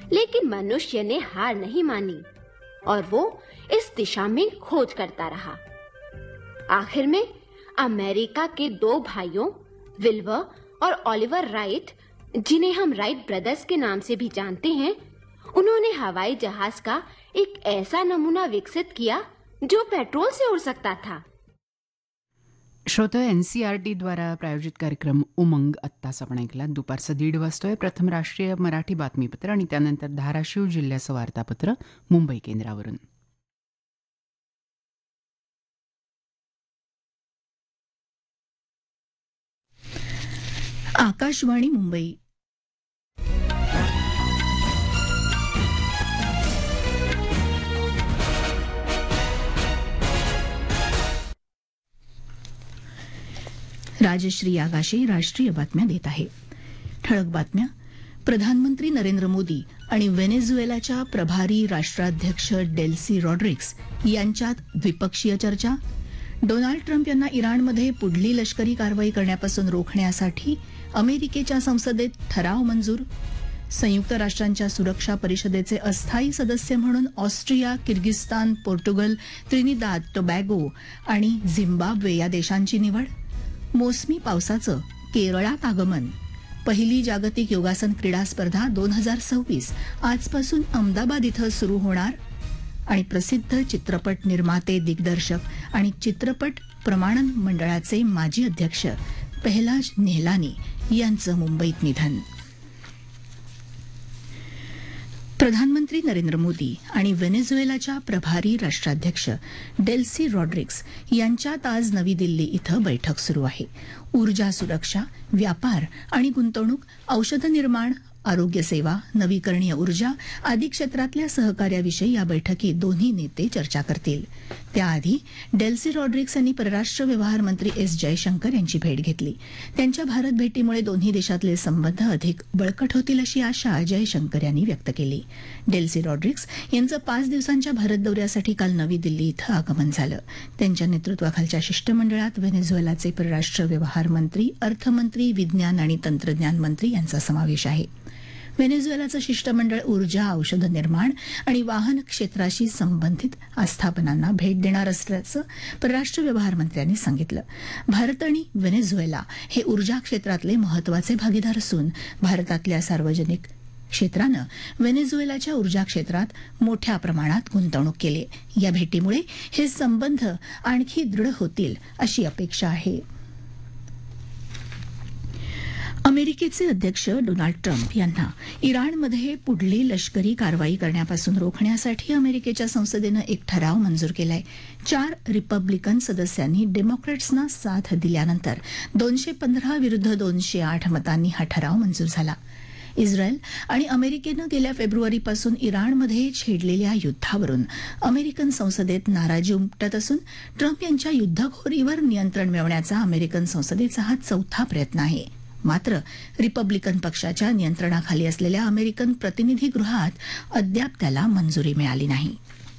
लेकिन मनुष्य ने हार नहीं मानी और वो इस दिशा में खोज करता रहा। आखिर में अमेरिका के 2 भाइयों विल्बर और ओलिवर राइट, जिन्हें हम राइट ब्रदर्स के नाम से भी जानते हैं, उन्होंने हवाई जहाज का एक ऐसा नमूना विकसित किया जो पेट्रोल से उड़ सकता था। श्रोते, NCERT द्वारा प्रायोजित कार्यक्रम उमंग आत्ताच आपण ऐकला. दुपारचं 1:30 वाजतोय. प्रथम राष्ट्रीय मराठी बातमीपत्र आणि त्यानंतर धाराशिव जिल्ह्याचं वार्तापत्र मुंबई केंद्रावरून. आकाशवाणी मुंबई. राजश्री आगाशे राष्ट्रीय बातम्या देत आहे. ठळक बातम्या. प्रधानमंत्री नरेंद्र मोदी आणि व्हेनेझुएलाच्या प्रभारी राष्ट्राध्यक्ष डेल्सी रॉड्रिग्स यांच्यात द्विपक्षीय चर्चा. डोनाल्ड ट्रम्प यांना इराणमध्ये पुढली लष्करी कारवाई करण्यापासून रोखण्यासाठी अमेरिकेच्या संसदेत ठराव मंजूर. संयुक्त राष्ट्रांच्या सुरक्षा परिषदेचे अस्थायी सदस्य म्हणून Austria, Kyrgyzstan, Portugal, Trinidad, Tobago आणि झिम्बाब्वे या देशांची निवड. मोसमी पावसाचं केरळात आगमन. पहिली जागतिक योगासन क्रीडा स्पर्धा 2026 आजपासून अहमदाबाद इथं सुरू होणार. आणि प्रसिद्ध चित्रपट निर्माते, दिग्दर्शक आणि चित्रपट प्रमाणन मंडळाचे माजी अध्यक्ष पेहलाज नेहलानी यांचं मुंबईत निधन. प्रधानमंत्री नरेंद्र मोदी आणि व्हेनेझुएलाच्या प्रभारी राष्ट्राध्यक्ष डेल्सी रॉड्रिग्स यांच्यात आज नवी दिल्ली इथं बैठक सुरू आहे. ऊर्जा सुरक्षा, व्यापार आणि गुंतवणूक, औषध निर्माण, आरोग्य सेवा, नवीकरणीय ऊर्जा आदी क्षेत्रातल्या सहकार्याविषयी या बैठकीत दोन्ही नेते चर्चा करतील. त्याआधी डेल्सी रॉड्रिग्स यांनी परराष्ट्र व्यवहार मंत्री एस जयशंकर यांची भेट घेतली. त्यांच्या भारत भेटीमुळे दोन्ही देशातले संबंध अधिक बळकट होतील अशी आशा जयशंकर यांनी व्यक्त केली. डेल्सी रॉड्रिग्स यांचं 5 दिवसांच्या भारत दौऱ्यासाठी काल नवी दिल्ली इथं आगमन झालं. त्यांच्या नेतृत्वाखालच्या शिष्टमंडळात व्हेनेझुएलाचे परराष्ट्र व्यवहार मंत्री, अर्थमंत्री, विज्ञान आणि तंत्रज्ञान मंत्री यांचा समावेश आहे. व्हेनेझुएलाचं शिष्टमंडळ ऊर्जा, औषध निर्माण आणि वाहन क्षेत्राशी संबंधित आस्थापनांना भेट देणार असल्याचं परराष्ट्र व्यवहार मंत्र्यांनी सांगितलं. भारत आणि व्हेनेझुएला हे ऊर्जा क्षेत्रातले महत्वाचे भागीदार असून भारतातल्या सार्वजनिक क्षेत्रानं व्हेनेझुएलाच्या ऊर्जा क्षेत्रात मोठ्या प्रमाणात गुंतवणूक केली. या भेटीमुळे हे संबंध आणखी दृढ होतील अशी अपेक्षा आहे. अमेरिकेचे अध्यक्ष डोनाल्ड ट्रम्प यांना इराणमध्ये पुढली लष्करी कारवाई करण्यापासून रोखण्यासाठी अमेरिकेच्या संसदेनं एक ठराव मंजूर केलाय. 4 रिपब्लिकन सदस्यांनी डेमोक्रॅट्सना साथ दिल्यानंतर 215 विरुद्ध 208 मतांनी हा ठराव मंजूर झाला. इस्रायल आणि अमेरिकेनं गेल्या फेब्रुवारीपासून इराणमध्ये छेडलेल्या युद्धावरून अमेरिकन संसदेत नाराजी उमटत असून ट्रम्प यांच्या युद्धखोरीवर नियंत्रण मिळवण्याचा अमेरिकन संसदेचा हा 4था प्रयत्न आहे. मात्र रिपब्लिकन पक्षाच्या नियंत्रणाखाली असलेल्या अमेरिकन प्रतिनिधीगृहात अद्याप त्याला मंजुरी मिळाली नाही.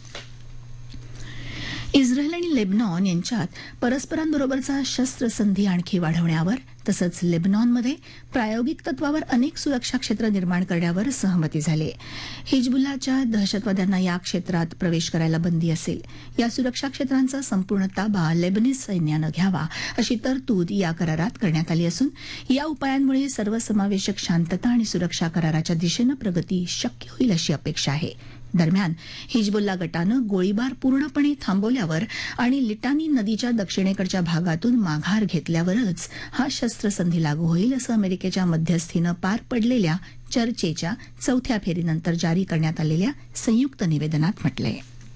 इस्रायल आणि लेबनॉन यांच्यात परस्परांबरोबरचा शस्त्रसंधी आणखी वाढवण्यावर तसंच लेबनॉनमध्ये प्रायोगिक तत्वावर अनेक सुरक्षा क्षेत्र निर्माण करण्यावर सहमती झाली. हिजबुल्लाच्या दहशतवाद्यांना या क्षेत्रात प्रवेश करायला बंदी असेल. या सुरक्षा क्षेत्रांचा संपूर्ण ताबा लेबनीज सैन्यानं घ्यावा अशी तरतूद या करारात करण्यात आली असून या उपायांमुळे सर्वसमावेशक शांतता आणि सुरक्षा कराराच्या दिशेनं प्रगती शक्य होईल अशी अपेक्षा आहे. दरम्यान हिजबुल्ला गटानं गोळीबार पूर्णपणे थांबवल्यावर आणि लिटानी नदीच्या दक्षिणेकडच्या भागातून माघार घेतल्यावरच हा शस्त्रसंधी लागू होईल असं अमेरिकेच्या मध्यस्थीनं पार पडलेल्या चर्चेच्या 4थ्या फेरीनंतर जारी करण्यात आलेल्या संयुक्त निवेदनात म्हटलंय.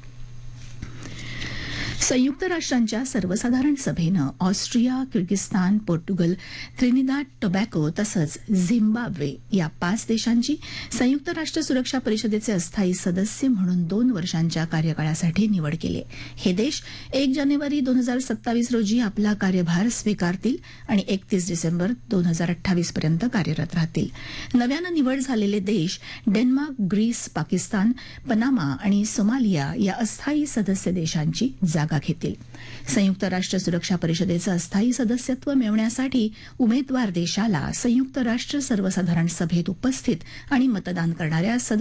संयुक्त राष्ट्रांच्या सर्वसाधारण सभेनं Austria, Kyrgyzstan, Portugal, Trinidad, Tobago तसंच झिम्बाब्वे या 5 देशांची संयुक्त राष्ट्र सुरक्षा परिषदेचे अस्थायी सदस्य म्हणून 2 वर्षांच्या कार्यकाळासाठी निवड केली. हे देश 1 जानेवारी 2027 रोजी आपला कार्यभार स्वीकारतील आणि 31 डिसेंबर 2028 पर्यंत कार्यरत राहतील. नव्यानं निवड झालेले देश डेन्मार्क, ग्रीस, पाकिस्तान, पनामा आणि सोमालिया या अस्थायी सदस्य देशांची जागा घेतील. संयुक्त राष्ट्र सुरक्षा परिषदेचं अस्थायी सदस्यत्व मिळवण्यासाठी उमेदवार देशाला संयुक्त राष्ट्र सर्वसाधारण सभेत उपस्थित आणि मतदान करणाऱ्या